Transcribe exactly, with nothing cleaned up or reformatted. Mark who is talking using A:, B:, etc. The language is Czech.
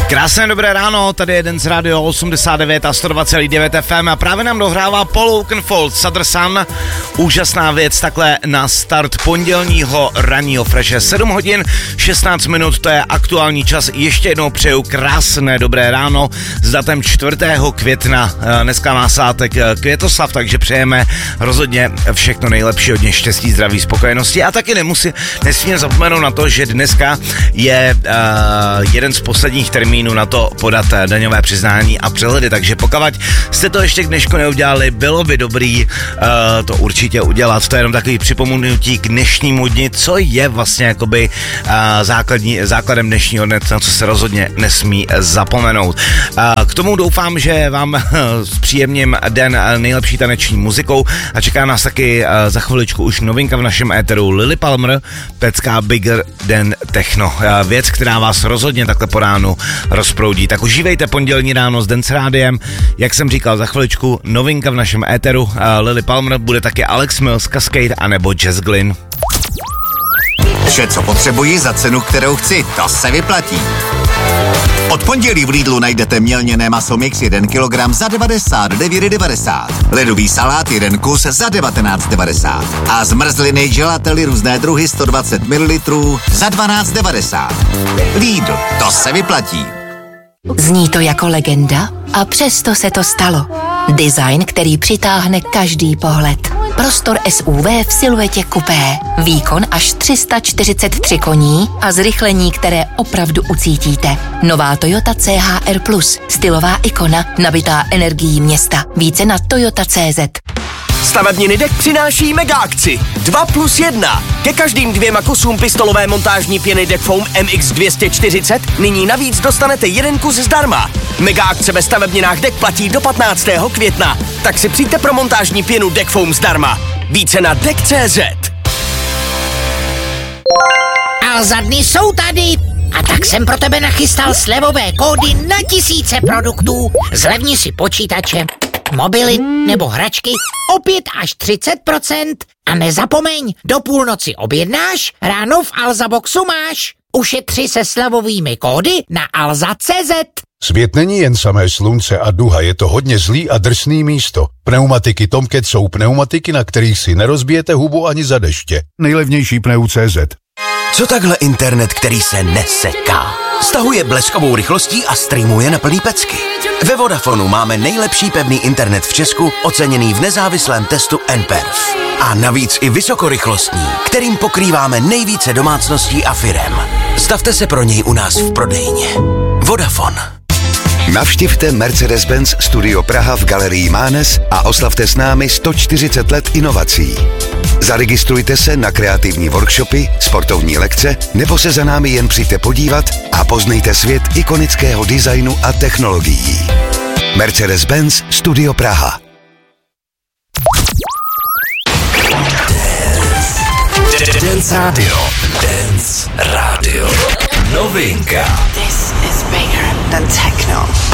A: Krásné dobré ráno, tady je Dance Radio osmdesát devět a sto dvacet celá devět F M a právě nám dohrává Paul Oakenfold, Southern Sun. Úžasná věc takhle na start pondělního ranního freše. sedm hodin šestnáct minut, to je aktuální čas. Ještě jednou přeju krásné dobré ráno s datem čtvrtého května. Dneska má svátek Květoslav, takže přejeme rozhodně všechno nejlepší, hodně štěstí, zdraví, spokojenosti a taky nemusí, nesmíme zapomenout na to, že dneska je uh, jeden z posledních termínů na to podat daňové přiznání a přehledy, takže pokud jste to ještě k dnešku neudělali, bylo by dobrý uh, to určitě udělat. To je jenom takový připomenutí k dnešnímu dni, co je vlastně jakoby uh, základní, základem dnešního dne, na co se rozhodně nesmí zapomenout. Uh, k tomu doufám, že vám zpříjemním den nejlepší taneční muzikou a čeká nás taky uh, za chviličku už novinka v našem éteru Lily Palmer, pecká Bigger Than Techno. Uh, věc, která vás rozhodně takhle po ránu rozproudí. Tak užívejte pondělní ráno s Dance Rádiem. Jak jsem říkal, za chviličku novinka v našem éteru. Uh, Lily Palmer, bude taky Alex Mills, Cascade a nebo Jess Glynn.
B: Vše, co potřebuji za cenu, kterou chci, to se vyplatí. Od pondělí v Lidlu najdete mělněné maso mix jeden kilogram za devadesát devět devadesát. Ledový salát jeden kus za devatenáct devadesát. A zmrzliny gelately různé druhy sto dvacet mililitrů za dvanáct devadesát. Lidl, to se vyplatí.
C: Zní to jako legenda a přesto se to stalo. Design, který přitáhne každý pohled. Prostor S U V v siluetě kupé. Výkon až tři sta čtyřicet tři koní a zrychlení, které opravdu ucítíte. Nová Toyota C H R plus. Stylová ikona, nabitá energií města. Více na toyota tečka cé zet.
D: Stavebniny Dek přináší mega akci dva plus jedna. Ke každým dvěma kusům pistolové montážní pěny Dekfoam M X dvě stě čtyřicet nyní navíc dostanete jeden kus zdarma. Mega akce ve stavebninách Dek platí do patnáctého května. Tak si přijďte pro montážní pěnu Dekfoam zdarma. Více na dek tečka cé zet.
E: Alza dny jsou tady. A tak jsem pro tebe nachystal slevové kódy na tisíce produktů. Zlevni si počítače, mobily nebo hračky o pět až třicet procent. A nezapomeň, do půlnoci objednáš, ráno v Alza Boxu máš. Ušetři se slevovými kódy na alza tečka cé zet.
F: Svět není jen samé slunce a duha, je to hodně zlý a drsný místo. Pneumatiky Tomcat jsou pneumatiky, na kterých si nerozbijete hubu ani za deště. Nejlevnější pneu tečka cé zet.
D: Co takhle internet, který se neseká? Stahuje bleskovou rychlostí a streamuje na plný pecky. Ve Vodafonu máme nejlepší pevný internet v Česku, oceněný v nezávislém testu N P E R F. A navíc i vysokorychlostní, kterým pokrýváme nejvíce domácností a firem. Stavte se pro něj u nás v prodejně. Vodafone.
G: Navštivte Mercedes-Benz Studio Praha v Galerii Mánes a oslavte s námi sto čtyřicet let inovací. Zaregistrujte se na kreativní workshopy, sportovní lekce nebo se za námi jen přijďte podívat a poznejte svět ikonického designu a technologií. Mercedes-Benz Studio Praha.
H: Dance Radio. Dance Radio. Novinka.
I: This is bigger than techno.